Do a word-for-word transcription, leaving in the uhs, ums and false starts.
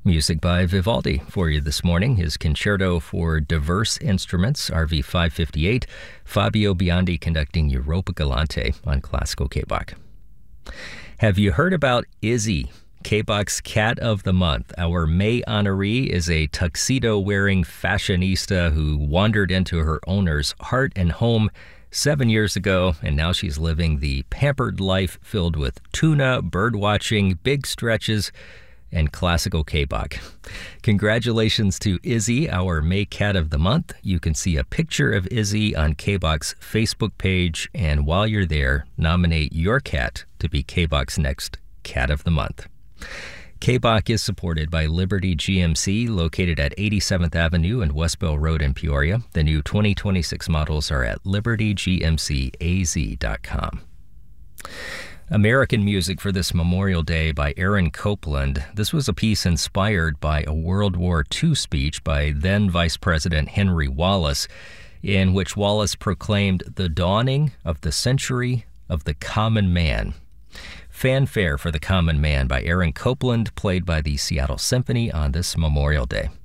Music by Vivaldi for you this morning. His Concerto for Diverse Instruments, R V five fifty-eight. Fabio Biondi conducting Europa Galante on Classical K-Bach. Have you heard about Izzy, K-Bach's Cat of the Month? Our May honoree is a tuxedo-wearing fashionista who wandered into her owner's heart and home seven years ago, and now she's living the pampered life filled with tuna, birdwatching, big stretches, and classical K-Bach. Congratulations to Izzy, our May Cat of the Month. You can see a picture of Izzy on K-Bach's Facebook page, and while you're there, nominate your cat to be K-Bach's next Cat of the Month. K-Bach is supported by Liberty G M C, located at eighty-seventh Avenue and Westbell Road in Peoria. The new twenty twenty-six models are at liberty g m c a z dot com. American music for this Memorial Day by Aaron Copland. This was a piece inspired by a World War Two speech by then Vice President Henry Wallace, in which Wallace proclaimed the dawning of the century of the common man. Fanfare for the Common Man by Aaron Copland, played by the Seattle Symphony on this Memorial Day.